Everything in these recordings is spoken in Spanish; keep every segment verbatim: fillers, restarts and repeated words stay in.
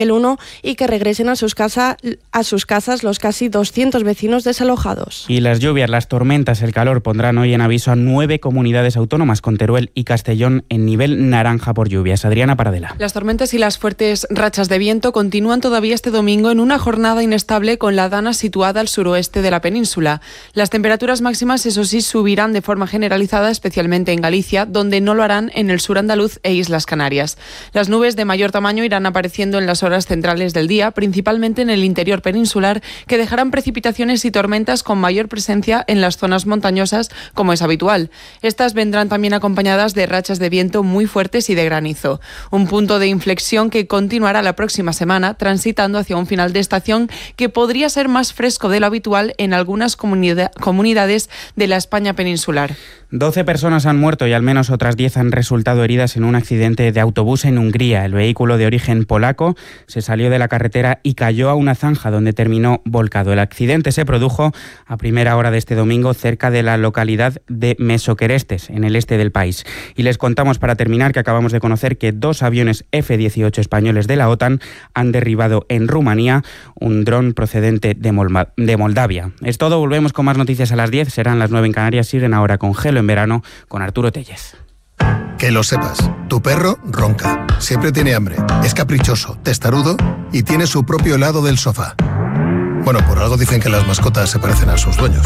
el uno y que regresen a sus, casa, a sus casas los casi doscientos vecinos desalojados. Y las lluvias, las tormentas, el calor pondrán hoy en aviso a nueve comunidades autónomas, con Teruel y Castellón en nivel naranja por lluvias. Adriana Paradela. Las tormentas y las fuertes rachas de viento continúan todavía este domingo en una jornada inestable, con la Dana situada al suroeste de la península. Las temperaturas máximas, eso sí, subirán de forma generalizada, especialmente en Galicia, donde no lo harán en el sur andaluz e Islas Canarias. Las nubes de mayor tamaño irán apareciendo en las horas centrales del día, principalmente en el interior peninsular, que dejarán precipitaciones y tormentas con mayor presencia en las zonas montañosas, como es habitual. Estas vendrán también acompañadas de rachas de viento muy fuertes y de granizo. Un punto de inflexión que continuará la próxima semana, transitando hacia un final de estación que podría ser más fresco de lo habitual en algunas comunida- comunidades de la España peninsular. doce personas han muerto y al menos otras diez han resultado heridas en un accidente de autobús en Hungría. El vehículo, de origen polaco, se salió de la carretera y cayó a una zanja donde terminó volcado. El accidente se produjo a primera hora de este domingo cerca de la localidad de Mesokerestes, en el este del país. Y les contamos, para terminar, que acabamos de conocer que dos aviones F dieciocho españoles de la OTAN han derribado en Rumanía un dron procedente de, Molma- de Moldavia. Es todo, volvemos con más noticias a las diez, serán las nueve en Canarias. Siguen ahora con Gelo en verano con Arturo Tellez. Que lo sepas, tu perro ronca, siempre tiene hambre, es caprichoso, testarudo y tiene su propio helado del sofá. Bueno, por algo dicen que las mascotas se parecen a sus dueños.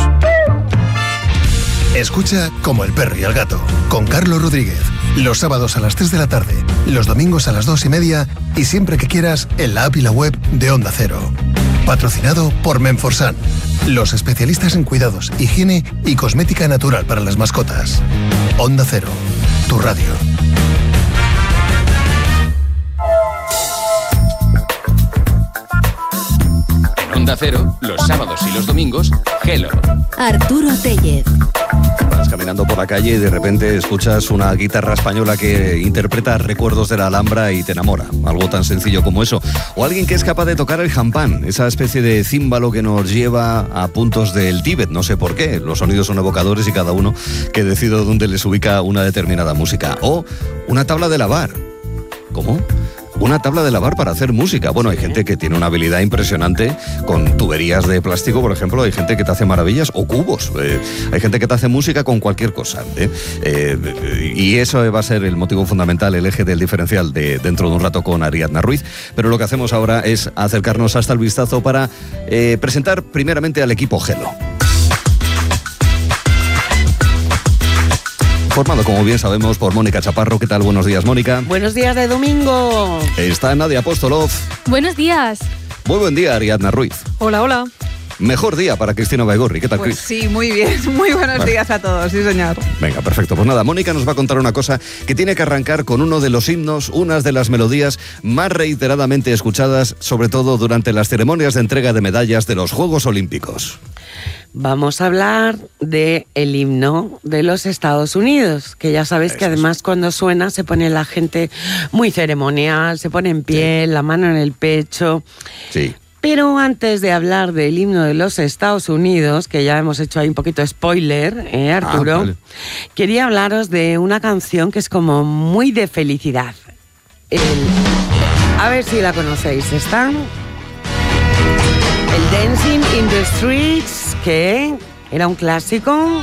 Escucha Como el perro y el gato, con Carlos Rodríguez, los sábados a las tres de la tarde, los domingos a las dos y media y siempre que quieras en la app y la web de Onda Cero. Patrocinado por Menforsan, los especialistas en cuidados, higiene y cosmética natural para las mascotas. Onda Cero, tu radio. En Onda Cero, los sábados y los domingos, Gelo. Arturo Tellez. Vas caminando por la calle y de repente escuchas una guitarra española que interpreta recuerdos de la Alhambra y te enamora. Algo tan sencillo como eso. O alguien que es capaz de tocar el jampán, esa especie de címbalo que nos lleva a puntos del Tíbet. No sé por qué. Los sonidos son evocadores y cada uno que decide dónde les ubica una determinada música. O una tabla de lavar. ¿Cómo? Una tabla de lavar para hacer música. Bueno, hay gente que tiene una habilidad impresionante con tuberías de plástico, por ejemplo. Hay gente que te hace maravillas, o cubos. Eh, hay gente que te hace música con cualquier cosa. ¿eh? Eh, y eso va a ser el motivo fundamental, el eje del diferencial de dentro de un rato con Ariadna Ruiz. Pero lo que hacemos ahora es acercarnos hasta el vistazo para eh, presentar primeramente al equipo Gelo. Formado, como bien sabemos, por Mónica Chaparro. ¿Qué tal? Buenos días, Mónica. Buenos días de domingo. Está Nadia Apostolov. Buenos días. Muy buen día, Ariadna Ruiz. Hola, hola. Mejor día para Cristina Baigorri. ¿Qué tal, Pues Cris? sí, muy bien. Muy buenos Vale. días a todos, sí señor. Venga, perfecto. Pues nada, Mónica nos va a contar una cosa que tiene que arrancar con uno de los himnos, unas de las melodías más reiteradamente escuchadas, sobre todo durante las ceremonias de entrega de medallas de los Juegos Olímpicos. Vamos a hablar de el himno de los Estados Unidos, que ya sabéis Eso que además es. cuando suena se pone la gente muy ceremonial, se pone en pie, sí. La mano en el pecho. Sí. Pero antes de hablar del himno de los Estados Unidos, que ya hemos hecho ahí un poquito de spoiler, ¿eh, Arturo? Ah, vale. Quería hablaros de una canción que es como muy de felicidad. El... A ver si la conocéis. Está el Dancing in the Streets, que era un clásico.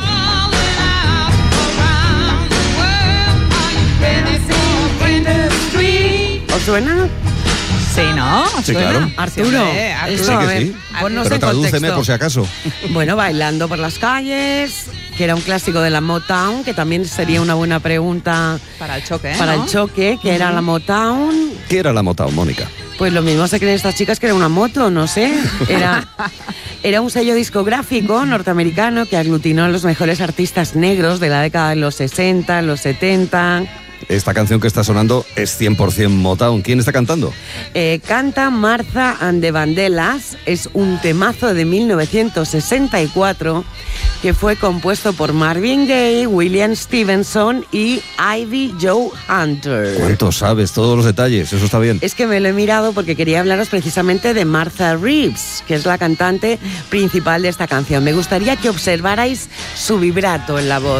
¿Os suena? Sí, ¿no? Sí, ¿Suena? claro. Arturo, Hombre, Arturo. esto, Sí a que ver, sí. ponnos Pero en tradúceme contexto. por si acaso. Bueno, bailando por las calles, que era un clásico de la Motown, que también sería una buena pregunta Para el choque, ¿eh? para ¿no? el choque, que era la Motown. ¿Qué era la Motown, Mónica? Pues lo mismo se creen estas chicas que era una moto, no sé. Era, era un sello discográfico norteamericano que aglutinó a los mejores artistas negros de la década de los sesenta, los setenta. Esta canción que está sonando es cien por ciento Motown. ¿Quién está cantando? Eh, canta Martha and the Vandellas. Es un temazo de mil novecientos sesenta y cuatro que fue compuesto por Marvin Gaye, William Stevenson y Ivy Joe Hunter. ¿Cuánto sabes? Todos los detalles. Eso está bien. Es que me lo he mirado porque quería hablaros precisamente de Martha Reeves, que es la cantante principal de esta canción. Me gustaría que observarais su vibrato en la voz.